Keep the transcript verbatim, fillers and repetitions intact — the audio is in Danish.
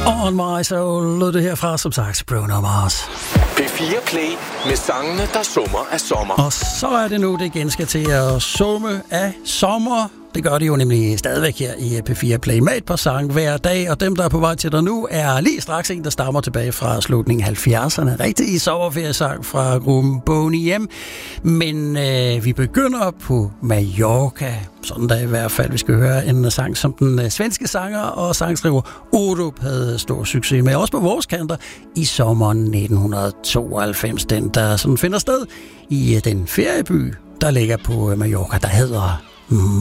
On My Soul lød det herfra, som sagt, Bruno Mars. P fire Play med sangene, der summer af sommer. Og så er det nu, det igen skal til at summe af sommer. Det gør de jo nemlig stadigvæk her i P fire Play med et par sange hver dag, og dem, der er på vej til dig nu, er lige straks en, der stammer tilbage fra slutningen af halvfjerdserne. Rigtig sommerferiesang fra gruppen Boney M. Men øh, vi begynder på Mallorca. Sådan der i hvert fald. Vi skal høre en sang, som den svenske sanger og sangskriver Orup havde stor succes med. Også på vores kanter i sommeren nitten tooghalvfems. Den, der sådan finder sted i den ferieby, der ligger på Mallorca, der hedder